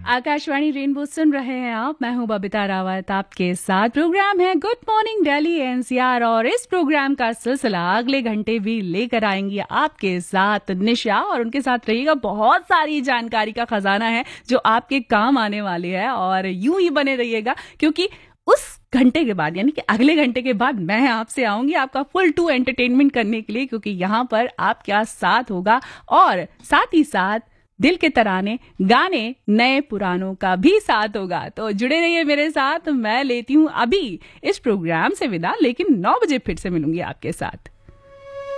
Akashvani rainbow सुन रहे हैं आप। मैं हूं बबीता रावत आपके साथ। प्रोग्राम है गुड मॉर्निंग दिल्ली एनसीआर और इस प्रोग्राम का सिलसिला अगले घंटे भी लेकर आएंगी आपके साथ निशा, और उनके साथ रहिएगा। बहुत सारी जानकारी का खजाना है जो आपके काम आने वाली है, और यूं ही बने रहिएगा क्योंकि उस घंटे के बाद यानी कि अगले घंटे के बाद मैं आपसे आऊंगी आपका फुल टू एंटरटेनमेंट करने के लिए, क्योंकि यहाँ पर आपका साथ होगा और साथ ही साथ दिल के तराने गाने नए पुरानों का भी साथ होगा। तो जुड़े रहिए मेरे साथ। मैं लेती हूँ अभी इस प्रोग्राम से विदा, लेकिन 9 बजे फिर से मिलूंगी आपके साथ।